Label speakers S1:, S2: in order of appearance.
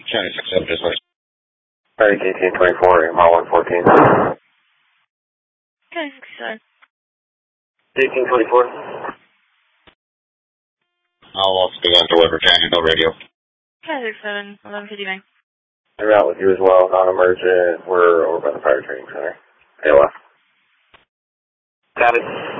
S1: County 67, just like.
S2: County 1824, mile 114.
S3: County 67.
S2: 1824.
S1: I'll also be on deliver County, no radio.
S3: County 67, 1159.
S2: They're out with you as well, non-emergent. We're over by the fire training center. ALF. Got it.